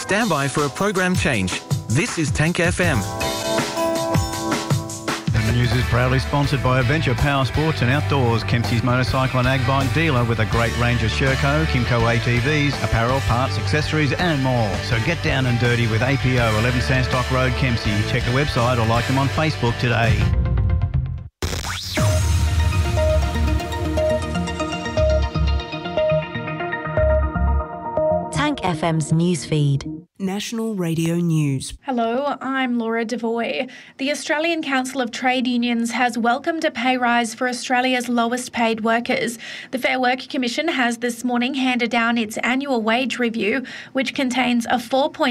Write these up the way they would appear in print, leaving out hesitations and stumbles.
Stand by for a program change. This is Tank FM. The news is proudly sponsored by Adventure Power Sports and Outdoors, Kempsey's motorcycle and ag bike dealer with a great range of Sherco, Kimco ATVs, apparel, parts, accessories and more. So get down and dirty with APO, 11 Sandstock Road, Kempsey. Check the website or like them on Facebook today. Tank FM's newsfeed. National Radio News. Hello, I'm Laura Devoy. The Australian Council of Trade Unions has welcomed a pay rise for Australia's lowest paid workers. The Fair Work Commission has this morning handed down its annual wage review, which contains a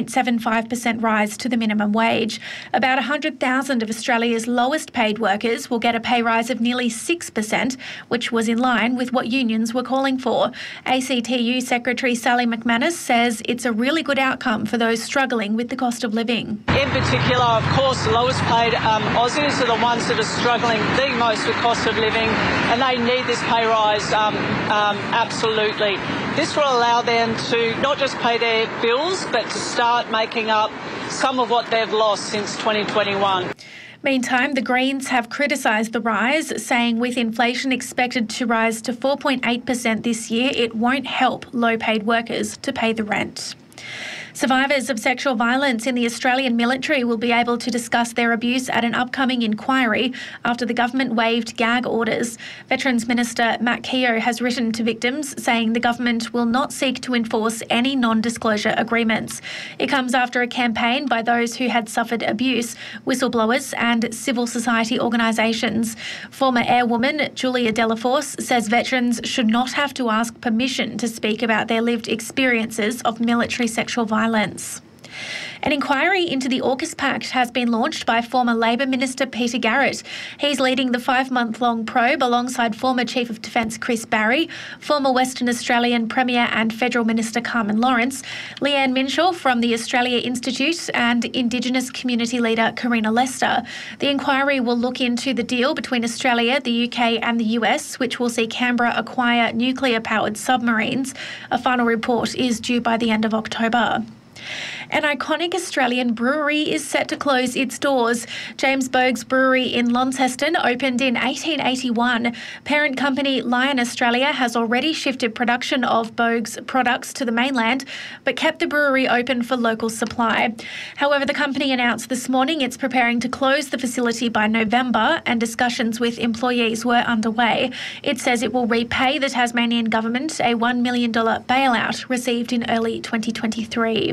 4.75% rise to the minimum wage. About 100,000 of Australia's lowest paid workers will get a pay rise of nearly 6%, which was in line with what unions were calling for. ACTU Secretary Sally McManus says it's a really good outcome for those struggling with the cost of living. In particular, of course, the lowest paid Aussies are the ones that are struggling the most with cost of living, and they need this pay rise absolutely. This will allow them to not just pay their bills, but to start making up some of what they've lost since 2021. Meantime, the Greens have criticised the rise, saying with inflation expected to rise to 4.8% this year, it won't help low-paid workers to pay the rent. Survivors of sexual violence in the Australian military will be able to discuss their abuse at an upcoming inquiry after the government waived gag orders. Veterans Minister Matt Keogh has written to victims saying the government will not seek to enforce any non-disclosure agreements. It comes after a campaign by those who had suffered abuse, whistleblowers and civil society organisations. Former airwoman Julia Delaforce says veterans should not have to ask permission to speak about their lived experiences of military sexual violence. An inquiry into the AUKUS Pact has been launched by former Labor Minister Peter Garrett. He's leading the 5-month-long probe alongside former Chief of Defence Chris Barry, former Western Australian Premier and Federal Minister Carmen Lawrence, Leanne Minshaw from the Australia Institute and Indigenous community leader Karina Lester. The inquiry will look into the deal between Australia, the UK and the US, which will see Canberra acquire nuclear-powered submarines. A final report is due by the end of October. An iconic Australian brewery is set to close its doors. James Boag's Brewery in Launceston opened in 1881. Parent company Lion Australia has already shifted production of Boag's products to the mainland, but kept the brewery open for local supply. However, the company announced this morning it's preparing to close the facility by November, and discussions with employees were underway. It says it will repay the Tasmanian government a $1 million bailout received in early 2023.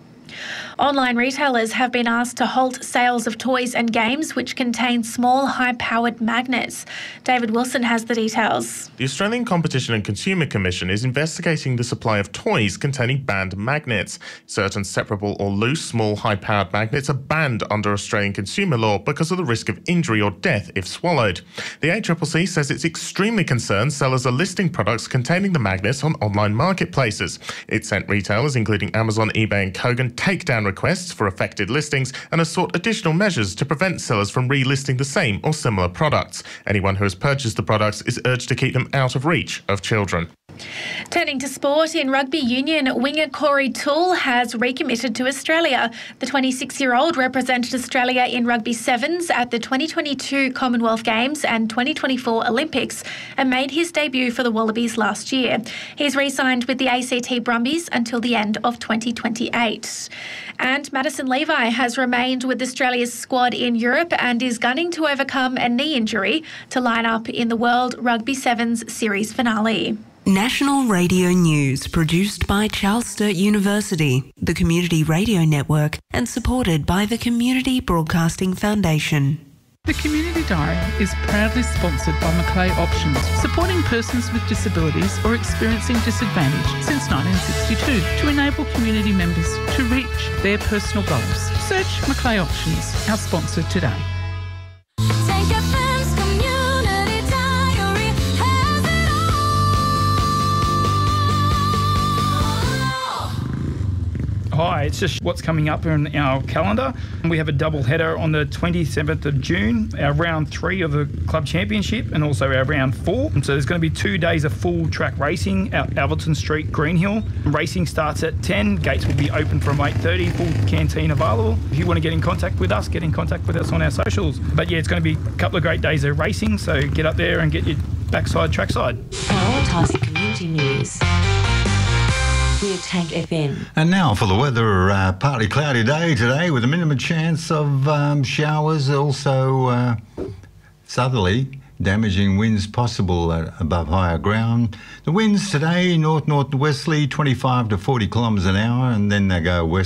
Online retailers have been asked to halt sales of toys and games which contain small, high-powered magnets. David Wilson has the details. The Australian Competition and Consumer Commission is investigating the supply of toys containing banned magnets. Certain separable or loose, small, high-powered magnets are banned under Australian consumer law because of the risk of injury or death if swallowed. The ACCC says it's extremely concerned sellers are listing products containing the magnets on online marketplaces. It sent retailers, including Amazon, eBay and Kogan, takedown requests for affected listings and has sought additional measures to prevent sellers from relisting the same or similar products. Anyone who has purchased the products is urged to keep them out of reach of children. Turning to sport, in rugby union, winger Corey Toole has recommitted to Australia. The 26-year-old represented Australia in rugby sevens at the 2022 Commonwealth Games and 2024 Olympics and made his debut for the Wallabies last year. He's re-signed with the ACT Brumbies until the end of 2028. And Madison Levi has remained with Australia's squad in Europe and is gunning to overcome a knee injury to line up in the World Rugby Sevens series finale. National Radio News, produced by Charles Sturt University, the Community Radio Network, and supported by the Community Broadcasting Foundation. The Community Diary is proudly sponsored by Macleay Options, supporting persons with disabilities or experiencing disadvantage since 1962 to enable community members to reach their personal goals. Search Macleay Options, our sponsor today. high. It's just what's coming up in our calendar. We have a double header on the 27th of June, our round 3 of the club championship, and also our round 4. And so there's going to be 2 days of full track racing at Alverton Street, Greenhill. Racing starts at 10. Gates will be open from 8:30. Full canteen available. If you want to get in contact with us, get in contact with us on our socials. But yeah, it's going to be a couple of great days of racing, so get up there and get your backside trackside. Prioritising community news. We're Tank FM. And now for the weather, partly cloudy day today with a minimum chance of showers, also southerly, damaging winds possible above higher ground. The winds today, north-northwesterly, 25 to 40 kilometres an hour, and then they go west